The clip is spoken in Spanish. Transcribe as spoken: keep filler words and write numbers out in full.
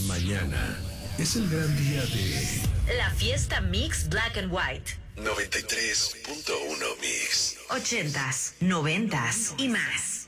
Mañana es el gran día de la fiesta Mix Black and White. noventa y tres punto uno Mix. Ochentas, noventas y más.